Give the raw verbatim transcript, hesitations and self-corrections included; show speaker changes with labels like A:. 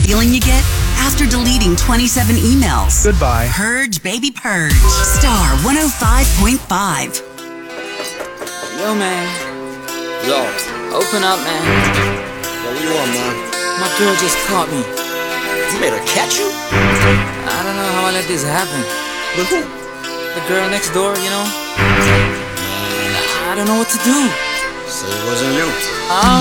A: feeling you get after deleting twenty-seven emails.
B: Goodbye.
A: Purge, baby, purge. Star one oh five point five.
C: Yo, man.
D: Yo.
C: Open up, man.
D: Yo, what you want, man?
C: My girl just caught me.
D: You made her catch you?
C: I don't know how I let this happen.
D: With who?
C: The girl next door, you know?
D: Man,
C: I don't know what to do.
D: say it wasn't you.
C: I